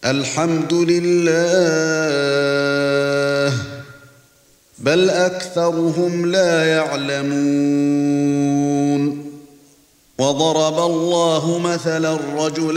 الحمد لله بل أكثرهم لا يعلمون وضرب الله مثلا رجلا